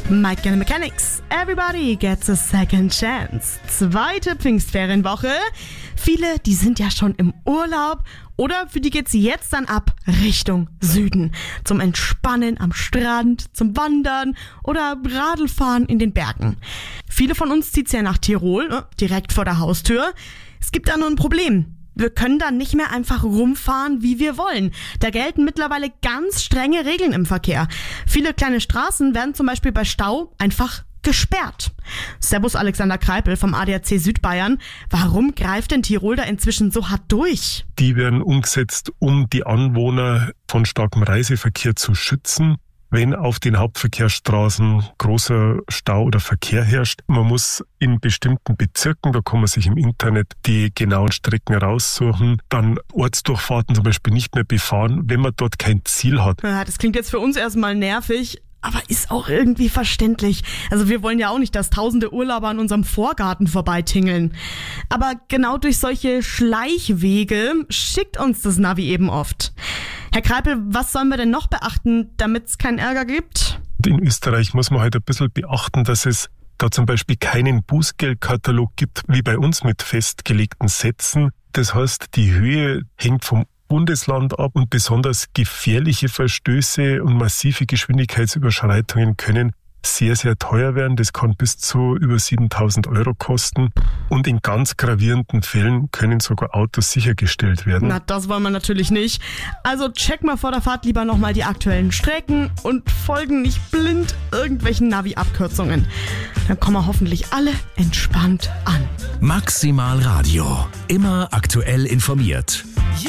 Mike and the Mechanics. Everybody gets a second chance. Zweite Pfingstferienwoche. Viele, die sind ja schon im Urlaub oder für die geht's jetzt dann ab Richtung Süden. Zum Entspannen am Strand, zum Wandern oder Radlfahren in den Bergen. Viele von uns zieht's ja nach Tirol, direkt vor der Haustür. Es gibt da nur ein Problem. Wir können dann nicht mehr einfach rumfahren, wie wir wollen. Da gelten mittlerweile ganz strenge Regeln im Verkehr. Viele kleine Straßen werden zum Beispiel bei Stau einfach gesperrt. Servus Alexander Kreipel vom ADAC Südbayern. Warum greift denn Tirol da inzwischen so hart durch? Die werden umgesetzt, um die Anwohner von starkem Reiseverkehr zu schützen. Wenn auf den Hauptverkehrsstraßen großer Stau oder Verkehr herrscht, man muss in bestimmten Bezirken, da kann man sich im Internet die genauen Strecken raussuchen, dann Ortsdurchfahrten zum Beispiel nicht mehr befahren, wenn man dort kein Ziel hat. Ja, das klingt jetzt für uns erstmal nervig, aber ist auch irgendwie verständlich. Also wir wollen ja auch nicht, dass tausende Urlauber an unserem Vorgarten vorbeitingeln. Aber genau durch solche Schleichwege schickt uns das Navi eben oft. Herr Kreipel, was sollen wir denn noch beachten, damit es keinen Ärger gibt? In Österreich muss man halt ein bisschen beachten, dass es da zum Beispiel keinen Bußgeldkatalog gibt, wie bei uns mit festgelegten Sätzen. Das heißt, die Höhe hängt vom Bundesland ab und besonders gefährliche Verstöße und massive Geschwindigkeitsüberschreitungen können sehr, sehr teuer werden. Das kann bis zu über 7.000 Euro kosten. Und in ganz gravierenden Fällen können sogar Autos sichergestellt werden. Na, das wollen wir natürlich nicht. Also check mal vor der Fahrt lieber nochmal die aktuellen Strecken und folgen nicht blind irgendwelchen Navi-Abkürzungen. Dann kommen wir hoffentlich alle entspannt an. Maximal Radio. Immer aktuell informiert.